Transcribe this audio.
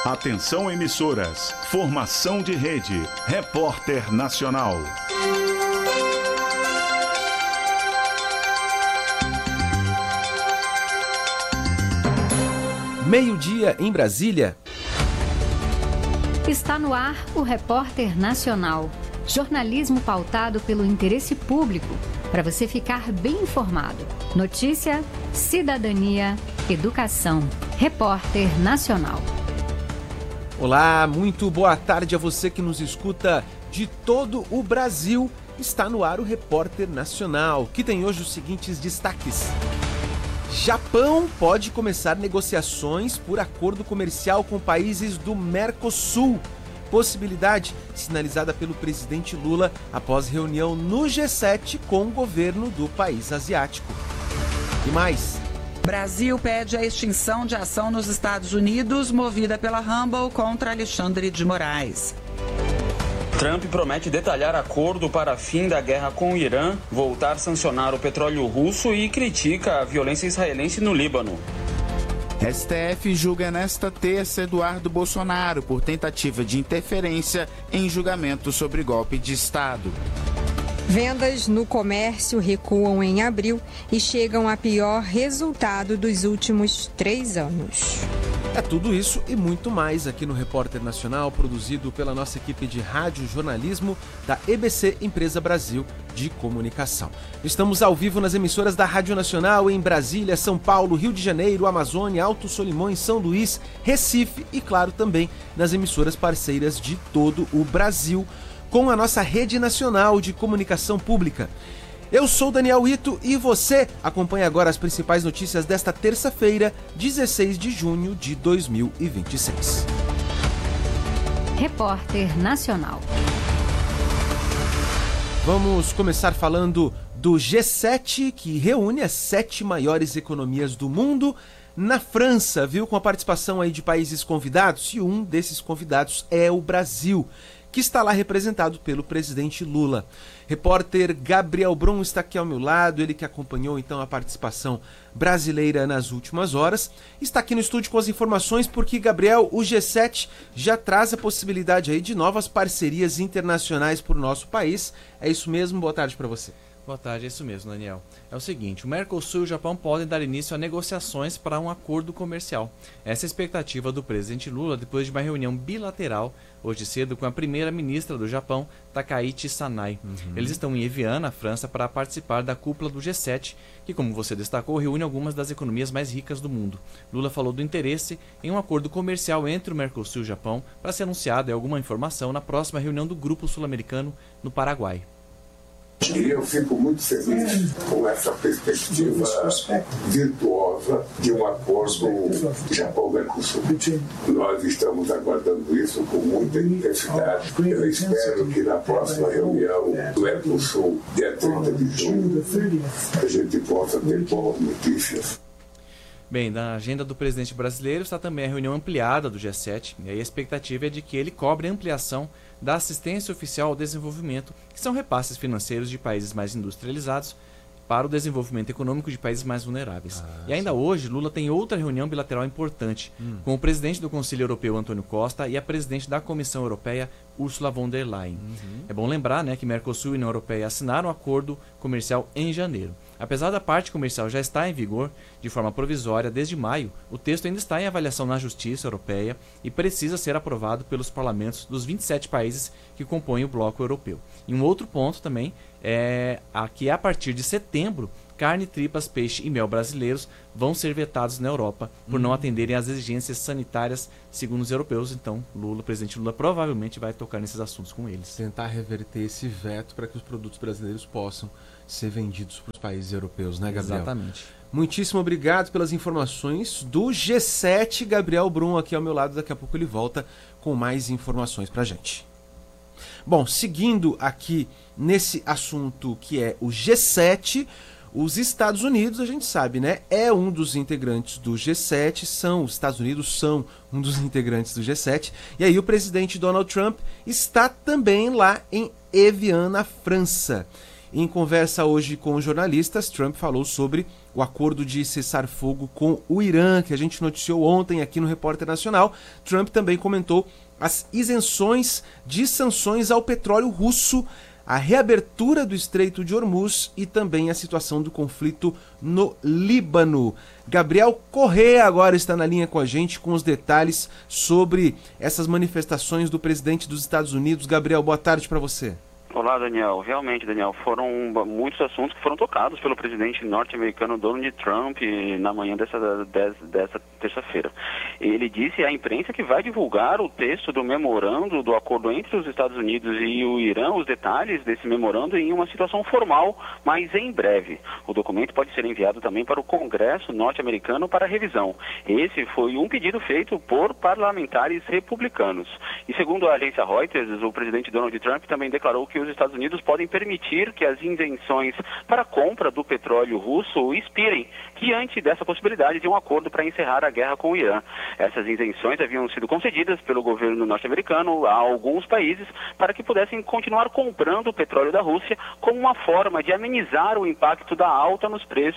Atenção emissoras, formação de rede, Repórter Nacional. Meio-dia em Brasília. Está no ar o Repórter Nacional. Jornalismo pautado pelo interesse público, para você ficar bem informado. Notícia, cidadania, educação. Repórter Nacional. Olá, muito boa tarde a você que nos escuta de todo o Brasil. Está no ar o Repórter Nacional, que tem hoje os seguintes destaques. Japão pode começar negociações por acordo comercial com países do Mercosul. Possibilidade sinalizada pelo presidente Lula após reunião no G7 com o governo do país asiático. E mais. Brasil pede a extinção de ação nos Estados Unidos movida pela Rumble contra Alexandre de Moraes. Trump promete detalhar acordo para fim da guerra com o Irã, voltar a sancionar o petróleo russo e critica a violência israelense no Líbano. STF julga nesta terça Eduardo Bolsonaro por tentativa de interferência em julgamento sobre golpe de Estado. Vendas no comércio recuam em abril e chegam a pior resultado dos últimos 3 anos. É tudo isso e muito mais aqui no Repórter Nacional, produzido pela nossa equipe de rádio jornalismo da EBC Empresa Brasil de Comunicação. Estamos ao vivo nas emissoras da Rádio Nacional em Brasília, São Paulo, Rio de Janeiro, Amazônia, Alto Solimões, São Luís, Recife e, claro, também nas emissoras parceiras de todo o Brasil, com a nossa rede nacional de comunicação pública. Eu sou Daniel Ito e você acompanha agora as principais notícias desta terça-feira, 16 de junho de 2026. Repórter Nacional. Vamos começar falando do G7, que reúne as 7 maiores economias do mundo na França, viu? Com a participação aí de países convidados, e um desses convidados é o Brasil, que está lá representado pelo presidente Lula. Repórter Gabriel Brum está aqui ao meu lado, ele que acompanhou então a participação brasileira nas últimas horas. Está aqui no estúdio com as informações porque, Gabriel, o G7 já traz a possibilidade aí de novas parcerias internacionais para o nosso país. É isso mesmo? Boa tarde para você. Boa tarde, é isso mesmo, Daniel. É o seguinte, o Mercosul e o Japão podem dar início a negociações para um acordo comercial. Essa é a expectativa do presidente Lula depois de uma reunião bilateral hoje cedo com a primeira-ministra do Japão, Takaichi Sanai. Eles estão em Evian, na França, para participar da cúpula do G7, que, como você destacou, reúne algumas das economias mais ricas do mundo. Lula falou do interesse em um acordo comercial entre o Mercosul e o Japão para ser anunciado alguma informação na próxima reunião do Grupo Sul-Americano no Paraguai. E eu fico muito feliz com essa perspectiva virtuosa de um acordo Japão-Mercosul. Nós estamos aguardando isso com muita intensidade. Eu espero que na próxima reunião do Mercosul, dia 30 de junho, a gente possa ter boas notícias. Bem, na agenda do presidente brasileiro está também a reunião ampliada do G7, e aí a expectativa é de que ele cobre a ampliação da assistência oficial ao desenvolvimento, que são repasses financeiros de países mais industrializados para o desenvolvimento econômico de países mais vulneráveis. E ainda hoje, Lula tem outra reunião bilateral importante com o presidente do Conselho Europeu, Antônio Costa, e a presidente da Comissão Europeia, Ursula von der Leyen. É bom lembrar, que Mercosul e União Europeia assinaram um acordo comercial em janeiro. Apesar da parte comercial já estar em vigor de forma provisória desde maio, o texto ainda está em avaliação na Justiça Europeia e precisa ser aprovado pelos parlamentos dos 27 países que compõem o bloco europeu. E um outro ponto também é que a partir de setembro, carne, tripas, peixe e mel brasileiros vão ser vetados na Europa por não atenderem às exigências sanitárias, segundo os europeus. Então, o presidente Lula provavelmente vai tocar nesses assuntos com eles. Tentar reverter esse veto para que os produtos brasileiros possam ser vendidos para os países europeus, né, Gabriel? Exatamente. Muitíssimo obrigado pelas informações do G7. Gabriel Brum aqui ao meu lado, daqui a pouco ele volta com mais informações para a gente. Bom, seguindo aqui nesse assunto que é o G7, os Estados Unidos, a gente sabe, é um dos integrantes do G7, os Estados Unidos são um dos integrantes do G7, e aí o presidente Donald Trump está também lá em Evian, na França. Em conversa hoje com jornalistas, Trump falou sobre o acordo de cessar-fogo com o Irã, que a gente noticiou ontem aqui no Repórter Nacional. Trump também comentou as isenções de sanções ao petróleo russo, a reabertura do Estreito de Hormuz e também a situação do conflito no Líbano. Gabriel Correa agora está na linha com a gente com os detalhes sobre essas manifestações do presidente dos Estados Unidos. Gabriel, boa tarde para você. Olá, Daniel. Realmente, Daniel, foram muitos assuntos que foram tocados pelo presidente norte-americano Donald Trump na manhã dessa terça-feira. Ele disse à imprensa que vai divulgar o texto do memorando do acordo entre os Estados Unidos e o Irã, os detalhes desse memorando em uma situação formal, mas em breve. O documento pode ser enviado também para o Congresso norte-americano para revisão. Esse foi um pedido feito por parlamentares republicanos. E segundo a agência Reuters, o presidente Donald Trump também declarou que os Estados Unidos podem permitir que as isenções para a compra do petróleo russo expirem, diante dessa possibilidade de um acordo para encerrar a guerra com o Irã. Essas isenções haviam sido concedidas pelo governo norte-americano a alguns países para que pudessem continuar comprando o petróleo da Rússia como uma forma de amenizar o impacto da alta nos preços